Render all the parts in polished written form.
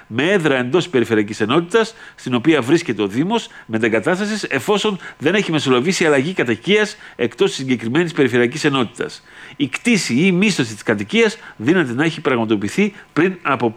με έδρα εντός περιφερειακής ενότητας, στην οποία βρίσκεται ο Δήμος μετεγκατάστασης, εφόσον δεν έχει μεσολαβήσει αλλαγή κατοικίας εκτός της συγκεκριμένης περιφερειακής ενότητας. Η κτήση ή η μίσθωση της κατοικίας δύναται να έχει πραγματοποιηθεί πριν από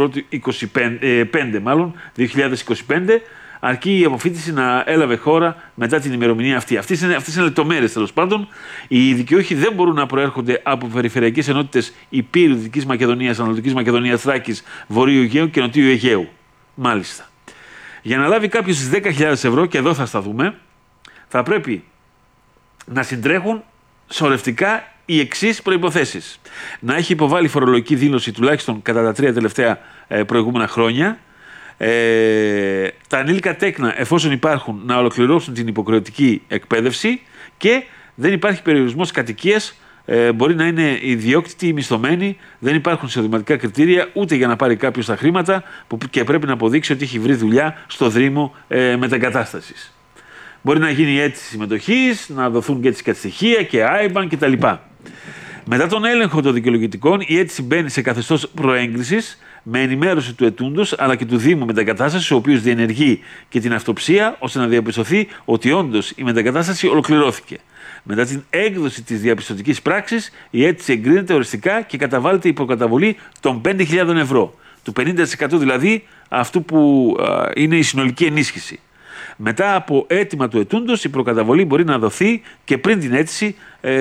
2025, αρκεί η αποφύτιση να έλαβε χώρα μετά την ημερομηνία αυτή. Αυτές είναι λεπτομέρειες, τέλος πάντων. Οι δικαιούχοι δεν μπορούν να προέρχονται από περιφερειακές ενότητες Υπήρου, Δυτικής Μακεδονίας, Ανατολικής Μακεδονίας, Θράκης, Βορείου Αιγαίου και Νοτιού Αιγαίου. Μάλιστα. Για να λάβει κάποιος τις 10.000 ευρώ, και εδώ θα σταθούμε, θα πρέπει να συντρέχουν σωρευτικά οι εξής προϋποθέσεις. Να έχει υποβάλει φορολογική δήλωση τουλάχιστον κατά τα 3 τελευταία προηγούμενα χρόνια. Τα ανήλικα τέκνα, εφόσον υπάρχουν, να ολοκληρώσουν την υποχρεωτική εκπαίδευση, και δεν υπάρχει περιορισμός κατοικίας. Μπορεί να είναι ιδιόκτητοι ή μισθωμένοι, δεν υπάρχουν εισοδηματικά κριτήρια ούτε για να πάρει κάποιος τα χρήματα, και πρέπει να αποδείξει ότι έχει βρει δουλειά στο Δήμο μετεγκατάστασης. Μπορεί να γίνει αίτηση συμμετοχής, να δοθούν και έτσι στοιχεία και IBAN κτλ. Μετά τον έλεγχο των δικαιολογητικών, η αίτηση μπαίνει σε καθεστώς προέγκρισης με ενημέρωση του ετούντος αλλά και του Δήμου μετεγκατάστασης, ο οποίος διενεργεί και την αυτοψία ώστε να διαπιστωθεί ότι όντως η μετεγκατάσταση ολοκληρώθηκε. Μετά την έκδοση της διαπιστωτικής πράξης, η αίτηση εγκρίνεται οριστικά και καταβάλλεται η προκαταβολή των 5.000 ευρώ, του 50% δηλαδή αυτού που είναι η συνολική ενίσχυση. Μετά από αίτημα του ετούντος, η προκαταβολή μπορεί να δοθεί και πριν την αίτηση,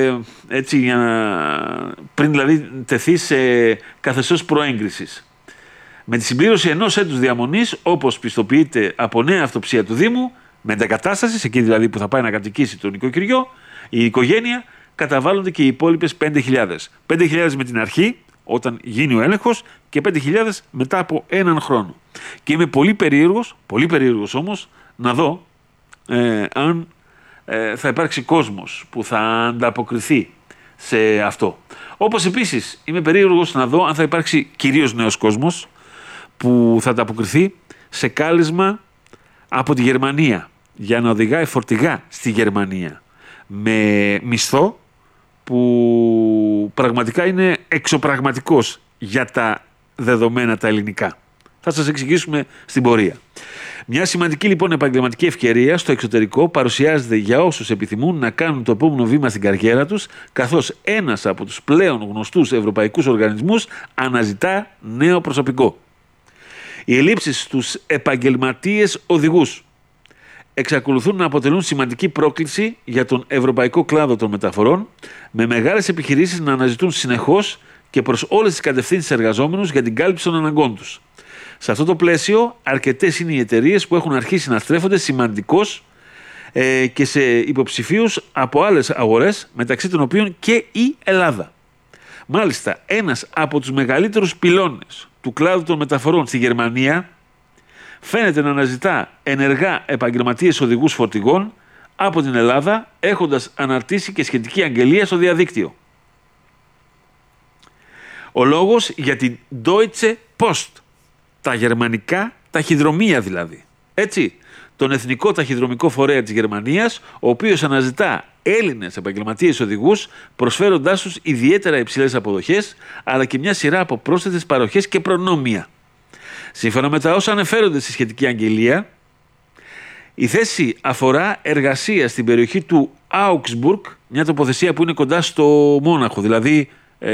πριν δηλαδή τεθεί σε καθεστώς προέγκρισης. Με τη συμπλήρωση ενός έτους διαμονής, όπως πιστοποιείται από νέα αυτοψία του Δήμου, μετεγκατάστασης, εκεί δηλαδή που θα πάει να κατοικήσει το νοικοκυριό, η οικογένεια, καταβάλλονται και οι υπόλοιπες 5.000. 5.000 με την αρχή, όταν γίνει ο έλεγχος, και 5.000 μετά από έναν χρόνο. Και είμαι πολύ περίεργος όμως, να δω αν θα υπάρξει κόσμος που θα ανταποκριθεί σε αυτό. Όπως επίσης είμαι περίεργος να δω αν θα υπάρξει κυρίως νέος κόσμος που θα ανταποκριθεί σε κάλεσμα από τη Γερμανία για να οδηγάει φορτηγά στη Γερμανία με μισθό που πραγματικά είναι εξωπραγματικός για τα δεδομένα τα ελληνικά. Θα σας εξηγήσουμε στην πορεία. Μια σημαντική λοιπόν επαγγελματική ευκαιρία στο εξωτερικό παρουσιάζεται για όσους επιθυμούν να κάνουν το επόμενο βήμα στην καριέρα τους, καθώς ένας από τους πλέον γνωστούς ευρωπαϊκούς οργανισμούς αναζητά νέο προσωπικό. Οι ελλείψεις στους επαγγελματίες οδηγούς εξακολουθούν να αποτελούν σημαντική πρόκληση για τον ευρωπαϊκό κλάδο των μεταφορών, με μεγάλες επιχειρήσεις να αναζητούν συνεχώς και προς όλες τις κατευθύνσεις εργαζόμενους για την κάλυψη των αναγκών τους. Σε αυτό το πλαίσιο, αρκετές είναι οι εταιρείες που έχουν αρχίσει να στρέφονται σημαντικώς και σε υποψηφίους από άλλες αγορές, μεταξύ των οποίων και η Ελλάδα. Μάλιστα, ένας από τους μεγαλύτερους πυλώνες του κλάδου των μεταφορών στη Γερμανία φαίνεται να αναζητά ενεργά επαγγελματίες οδηγούς φορτηγών από την Ελλάδα, έχοντας αναρτήσει και σχετική αγγελία στο διαδίκτυο. Ο λόγος για την Deutsche Post, τα γερμανικά ταχυδρομεία δηλαδή. Έτσι, τον εθνικό ταχυδρομικό φορέα της Γερμανίας, ο οποίος αναζητά Έλληνες επαγγελματίες οδηγούς, προσφέροντάς τους ιδιαίτερα υψηλές αποδοχές, αλλά και μια σειρά από πρόσθετες παροχές και προνόμια. Σύμφωνα με τα όσα αναφέρονται στη σχετική αγγελία, η θέση αφορά εργασία στην περιοχή του Augsburg, μια τοποθεσία που είναι κοντά στο Μόναχο, δηλαδή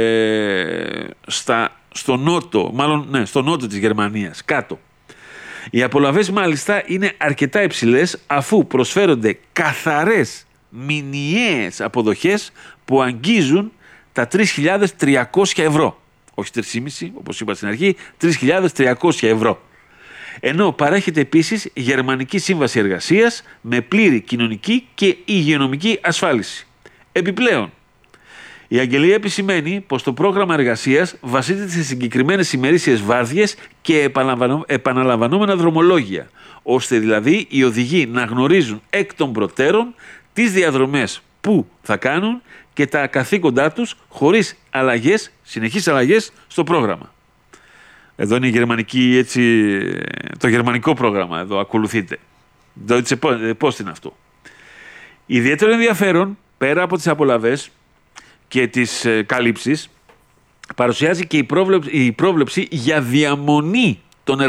στο νότο της Γερμανίας, κάτω. Οι απολαβές μάλιστα είναι αρκετά υψηλές, αφού προσφέρονται καθαρές μηνιαίες αποδοχές που αγγίζουν τα 3.300 ευρώ. Όχι 3.500 όπως είπα στην αρχή, 3.300 ευρώ. Ενώ παρέχεται επίσης γερμανική σύμβαση εργασίας με πλήρη κοινωνική και υγειονομική ασφάλιση. Επιπλέον, η αγγελία επισημαίνει πως το πρόγραμμα εργασίας βασίζεται σε συγκεκριμένες ημερήσιες βάρδιες και επαναλαμβανόμενα δρομολόγια, ώστε δηλαδή οι οδηγοί να γνωρίζουν εκ των προτέρων τις διαδρομές που θα κάνουν και τα καθήκοντά τους χωρίς συνεχείς αλλαγές στο πρόγραμμα. Εδώ είναι η γερμανική, το γερμανικό πρόγραμμα, εδώ ακολουθείτε. Πώς είναι αυτό. Ιδιαίτερο ενδιαφέρον, πέρα από τις απολαβές και τις καλύψεις, παρουσιάζει και η πρόβλεψη για διαμονή